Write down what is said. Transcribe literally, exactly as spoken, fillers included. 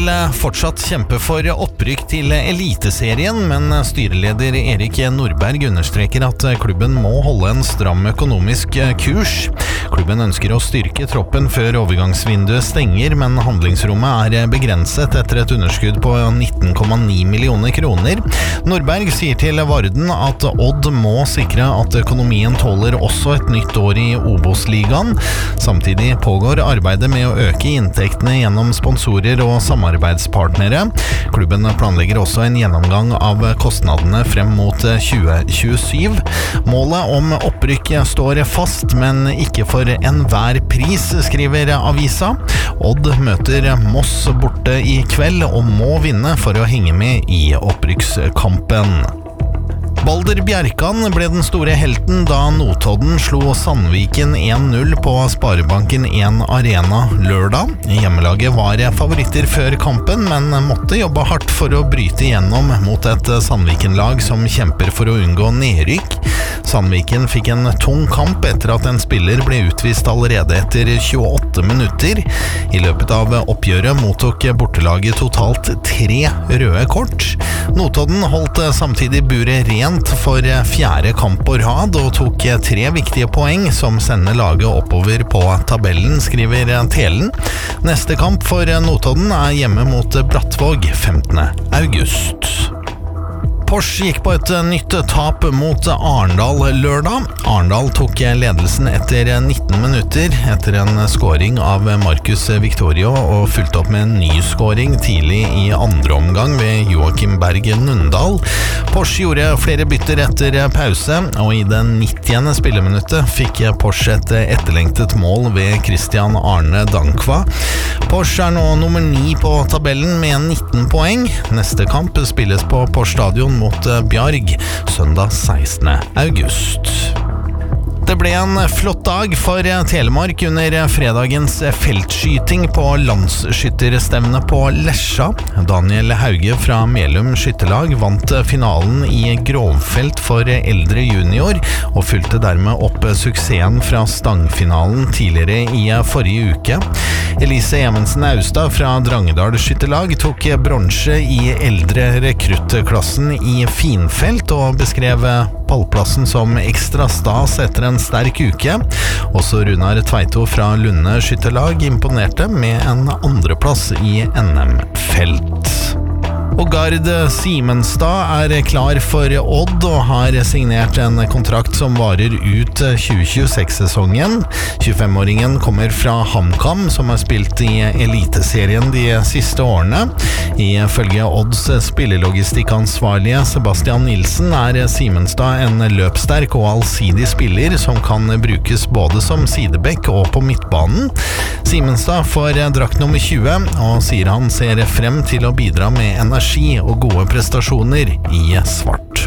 vil fortsatt kjempe for opprykk til Eliteserien, men styreleder Erik Nordberg understreker at klubben må holde en stram økonomisk kurs. Klubben ønsker å styrke troppen før overgangsvinduet stenger, men handlingsrommet er begrenset etter et underskudd på nitten komma ni millioner kroner. Nordberg sier til Varden at Odd må sikre at økonomien tåler også et nytt år i Obos-ligaen. Samtidig pågår arbeidet med å øke inntektene gjennom sponsorer og samarbeidspartnere. Klubben planlegger også en gjennomgang av kostnadene frem mot tjue tjuesyv. Målet om opprykk står fast, men ikke for enhver pris, skriver avisa. Odd møter Moss borte i kveld og må vinne for å henge med i opprykkskampen. Balder Bjerkan ble den store helten da Notodden slo Sandviken en null på Sparebanken en Arena lørdag. Hjemmelaget var favoritter før kampen, men måtte jobbe hardt for å bryte gjennom mot et Sandviken-lag som kjemper for å unngå nedrykk. Sandviken fikk en tung kamp etter at en spiller ble utvist allerede etter tjueåtte minutter. I løpet av oppgjøret mottok bortelaget totalt tre røde kort. Notodden holdt samtidig buret rent for fjerde kamp på rad og tok tre viktige poeng som sender laget oppover på tabellen, skriver Telen. Neste kamp for Notodden er hjemme mot Brattvåg femtende august. Porsche gikk på et nytt tap mot Arendal lørdag. Arendal tok ledelsen etter nitten minutter etter en scoring av Marcus Victorio og fulgte opp med en ny scoring tidlig i andre omgang ved Joakim Berg Nundal. Porsche gjorde flere bytter etter pause, og i det nittiende spilleminuttet fikk Porsche et etterlengtet mål ved Christian Arne Dankva. Porsche er nå nummer ni på tabellen med nitten poeng. Neste kamp spilles på Porsche Stadion mot Bjarg søndag sekstende august. Det ble en flott dag for Telemark under fredagens feltskyting på landsskytterstevne på Lesja. Daniel Hauge fra Melum skytterlag vant finalen i grovfelt for eldre junior og fulgte dermed opp suksessen fra stangfinalen tidligere i forrige uke. Elise Evensen Austad fra Drangedal skytterlag tok bronse i eldre rekruttklassen i finfelt og beskrev pallplassen som ekstra stas etter en sterk uke. Også Runar Tveito fra Lunde skytterlag imponerte med en andreplass i N M-felt. Og Gard Simenstad er klar for Odd og har signert en kontrakt som varer ut tjue tjueseks-sesongen. tjuefem-åringen kommer fra HamKam, som har spilt i Eliteserien de siste årene. Ifølge Odds spillelogistikkansvarlige Sebastian Nilsen er Simenstad en løpssterk og allsidig spiller som kan brukes både som sidebekk og på midtbanen. Simenstad får drakt nummer tjue og sier han ser frem til å bidra med energi og gode prestasjoner i svart.